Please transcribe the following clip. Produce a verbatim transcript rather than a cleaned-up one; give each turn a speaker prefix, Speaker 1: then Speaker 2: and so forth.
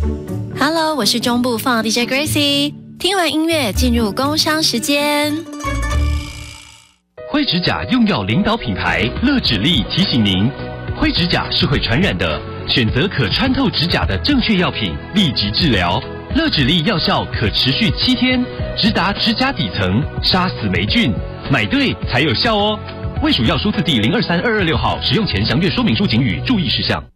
Speaker 1: Hello， 我是中部放 D J Gracie。听完音乐，进入工商时间。
Speaker 2: 灰指甲用药领导品牌乐指力提醒您：灰指甲是会传染的，选择可穿透指甲的正确药品，立即治疗。乐指力药效可持续七天，直达指甲底层，杀死霉菌。买对才有效哦。卫署药书字第零二三二二六号，使用前详阅说明书警语，注意事项。